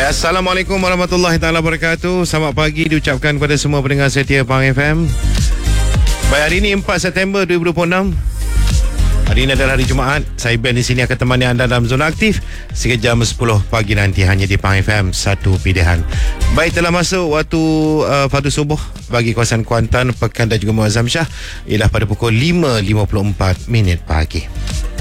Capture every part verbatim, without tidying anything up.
Assalamualaikum warahmatullahi taala wabarakatuh. Selamat pagi diucapkan kepada semua pendengar setia Pahang F M. Baik, hari ini empat September dua ribu dua puluh enam. Hari ini adalah hari Jumaat. Saya Ben di sini akan temani anda dalam zona aktif sehingga jam sepuluh pagi nanti hanya di Pahang F M, satu pilihan. Baik, telah masuk waktu uh, fardu subuh bagi kawasan Kuantan, Pekan dan juga Muazzam Shah ialah pada pukul lima lima puluh empat minit pagi.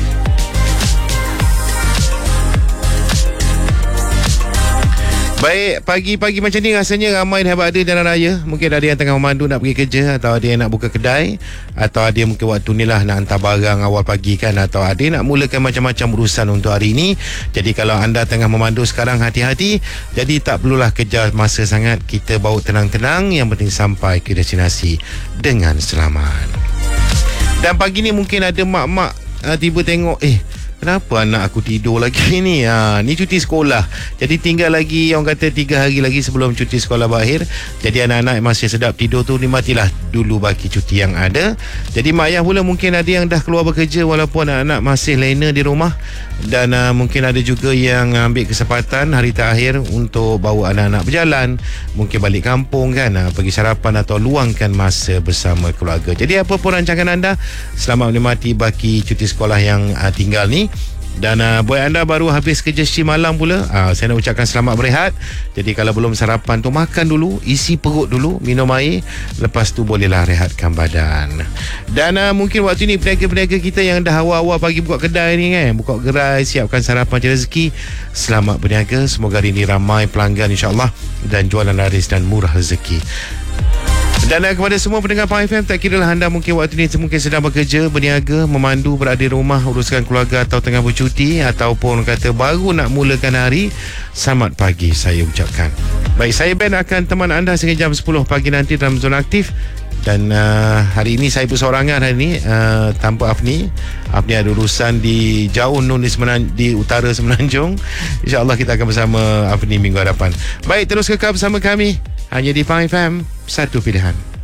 Baik, pagi-pagi macam ni rasanya ramai hebat ada jalan raya. Mungkin ada yang tengah memandu nak pergi kerja, atau ada yang nak buka kedai, atau ada yang mungkin waktu ni lah nak hantar barang awal pagi kan, atau ada yang nak mulakan macam-macam urusan untuk hari ini. Jadi kalau anda tengah memandu sekarang, hati-hati. Jadi tak perlulah kejar masa sangat. Kita bawa tenang-tenang, yang penting sampai ke destinasi dengan selamat. Dan pagi ni mungkin ada mak-mak uh, tiba tengok, eh kenapa anak aku tidur lagi ni? Ha, ni cuti sekolah. Jadi tinggal lagi, orang kata tiga hari lagi sebelum cuti sekolah berakhir. Jadi anak-anak masih sedap tidur tu, nikmatilah dulu baki cuti yang ada. Jadi mak ayah pula mungkin ada yang dah keluar bekerja walaupun anak-anak masih lena di rumah. Dan uh, mungkin ada juga yang ambil kesempatan hari terakhir untuk bawa anak-anak berjalan. Mungkin balik kampung kan, uh, pergi sarapan atau luangkan masa bersama keluarga. Jadi apa pun rancangan anda, selamat menikmati baki cuti sekolah yang uh, tinggal ni. Dan uh, buat anda baru habis kerja shift malam pula, uh, saya nak ucapkan selamat berehat. Jadi kalau belum sarapan tu, makan dulu, isi perut dulu, minum air, lepas tu bolehlah rehatkan badan. Dan uh, mungkin waktu ni peniaga-peniaga kita yang dah awal-awal pagi buka kedai ni kan, buka gerai, siapkan sarapan cari rezeki, selamat berniaga. Semoga hari ni ramai pelanggan insyaAllah, dan jualan laris dan murah rezeki. Dan uh, kepada semua pendengar Pahang F M, tak kira lah anda mungkin waktu ni mungkin sedang bekerja, berniaga, memandu, berada di rumah, uruskan keluarga, atau tengah bercuti, ataupun kata baru nak mulakan hari, selamat pagi saya ucapkan. Baik, saya Ben akan teman anda sehingga jam sepuluh pagi nanti dalam zona aktif. Dan uh, hari ini saya bersorangan hari ini uh, tanpa Afni. Afni ada urusan di jauh nun di, Semenan, di utara Semenanjung. InsyaAllah kita akan bersama Afni minggu hadapan. Baik, terus kekal bersama kami hanya di Pahang F M, satu pilihan.